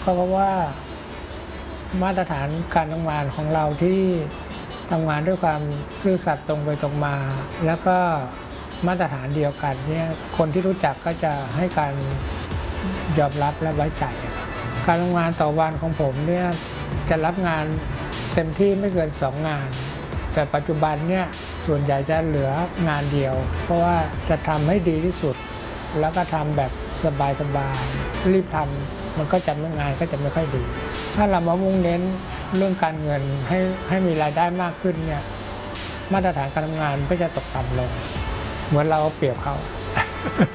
ก็เพราะว่ามาตรฐานการทำงานของเราที่ทำงานด้วยความซื่อสัตย์ตรงไปตรงมา แล้วก็มาตรฐานเดียวกันเนี่ยคนที่รู้จักก็จะให้การยอมรับและไว้ใจการทำงานต่อวันของผมเนี่ยจะรับงานเต็มที่ไม่เกิน2 งานแต่ปัจจุบันเนี่ยส่วนใหญ่จะเหลืองานเดียวเพราะว่าจะทำให้ดีที่สุดแล้วก็ทำแบบสบายๆรีบทำมันก็จะงานก็จะไม่ค่อยดีถ้าเรามามุ่งเน้นเรื่องการเงินให้มีรายได้มากขึ้นเนี่ยมาตรฐานการทำงานก็จะตกต่ำลงเหมือนเราเปรียบเขา